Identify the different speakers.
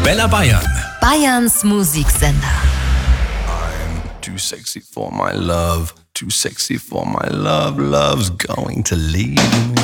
Speaker 1: Arabella Bayern.
Speaker 2: Bayerns Musiksender.
Speaker 3: Too sexy for my love, too sexy for my love, love's going to leave me.